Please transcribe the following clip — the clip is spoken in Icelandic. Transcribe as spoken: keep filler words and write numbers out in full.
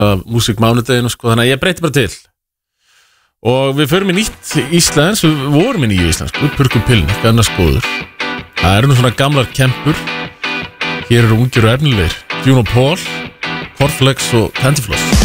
af músikmánudeginu sko, þannig að ég breyti bara til og við förum í nýtt íslensk, við vorum í nýju íslensk við purkum pillin, ekki annars góður það eru nú svona gamlar kempur hér eru ungir og efnilegir Juno Paul, Corflex og Candyfloss